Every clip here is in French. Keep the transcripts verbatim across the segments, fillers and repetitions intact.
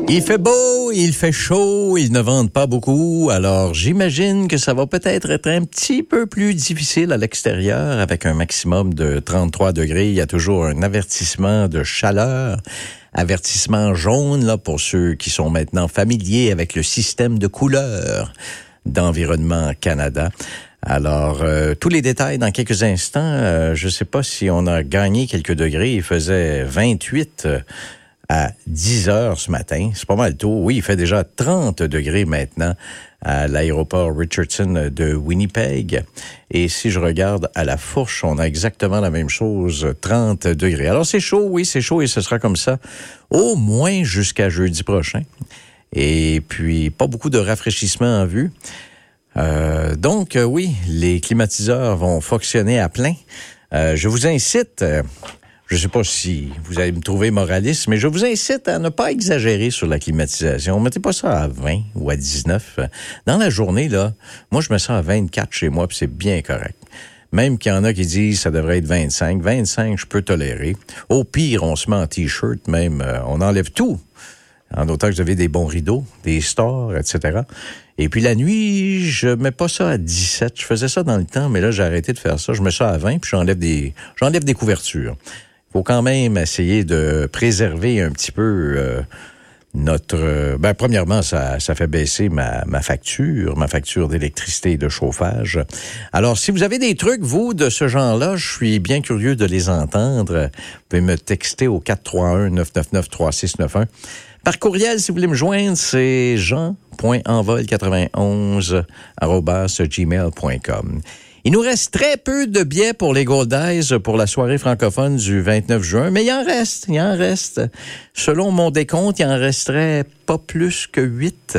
Il fait beau, il fait chaud, ils ne vendent pas beaucoup, alors j'imagine que ça va peut-être être un petit peu plus difficile à l'extérieur avec un maximum de trente-trois degrés. Il y a toujours un avertissement de chaleur, avertissement jaune là pour ceux qui sont maintenant familiers avec le système de couleurs d'Environnement Canada. Alors, euh, tous les détails dans quelques instants. Euh, je ne sais pas si on a gagné quelques degrés. Il faisait vingt-huit euh, à dix heures ce matin. C'est pas mal tôt. Oui, il fait déjà trente degrés maintenant à l'aéroport Richardson de Winnipeg. Et si je regarde à la fourche, on a exactement la même chose, trente degrés. Alors, c'est chaud, oui, c'est chaud et ce sera comme ça au moins jusqu'à jeudi prochain. Et puis, pas beaucoup de rafraîchissement en vue. Euh, donc, euh, oui, les climatiseurs vont fonctionner à plein. Euh, je vous incite... Euh, Je ne sais pas si vous allez me trouver moraliste, mais je vous incite à ne pas exagérer sur la climatisation. Mettez pas ça à vingt ou à dix-neuf. Dans la journée, là, moi, je me sens à vingt-quatre chez moi, puis c'est bien correct. Même qu'il y en a qui disent que ça devrait être vingt-cinq. vingt-cinq, je peux tolérer. Au pire, on se met en T-shirt, même. Euh, on enlève tout. En autant que vous avez des bons rideaux, des stores, et cetera. Et puis la nuit, je mets pas ça à dix-sept. Je faisais ça dans le temps, mais là, j'ai arrêté de faire ça. Je mets ça à vingt, puis j'enlève des, j'enlève des couvertures. Il faut quand même essayer de préserver un petit peu euh, notre... Euh, ben, premièrement, ça, ça fait baisser ma, ma facture, ma facture d'électricité et de chauffage. Alors, si vous avez des trucs, vous, de ce genre-là, je suis bien curieux de les entendre. Vous pouvez me texter au quatre trois un neuf neuf neuf trois six neuf un. Par courriel, si vous voulez me joindre, c'est jean point envol quatre-vingt-onze arobase gmail point com. Il nous reste très peu de billets pour les Gold Eyes pour la soirée francophone du vingt-neuf juin, mais il en reste, il en reste. Selon mon décompte, il en resterait pas plus que huit.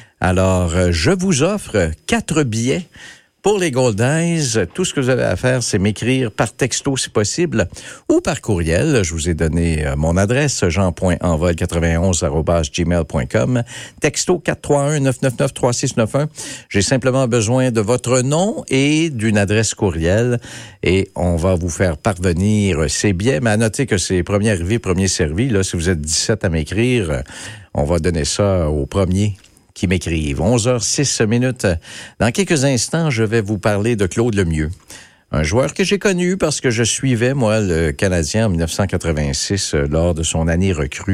Alors, je vous offre quatre billets pour les Gold Eyes. Tout ce que vous avez à faire, c'est m'écrire par texto si possible ou par courriel. Je vous ai donné mon adresse, jean point envol quatre-vingt-onze arobase gmail point com. Texto quatre trois un neuf neuf neuf trois six neuf un. J'ai simplement besoin de votre nom et d'une adresse courriel et on va vous faire parvenir ces billets. Mais à noter que c'est premier arrivé, premier servi. Là, si vous êtes dix-sept à m'écrire, on va donner ça au premier qui m'écrivent. onze heures six minutes. Dans quelques instants, je vais vous parler de Claude Lemieux. Un joueur que j'ai connu parce que je suivais, moi, le Canadien en dix-neuf cent quatre-vingt-six euh, lors de son année recrue.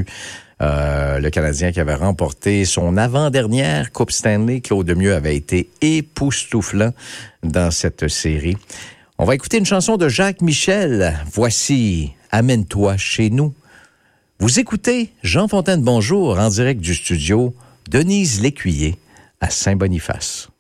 Euh, le Canadien qui avait remporté son avant-dernière Coupe Stanley. Claude Lemieux avait été époustouflant dans cette série. On va écouter une chanson de Jacques Michel. Voici « Amène-toi chez nous ». Vous écoutez Jean Fontaine, bonjour, en direct du studio Denise Lécuyer à Saint-Boniface.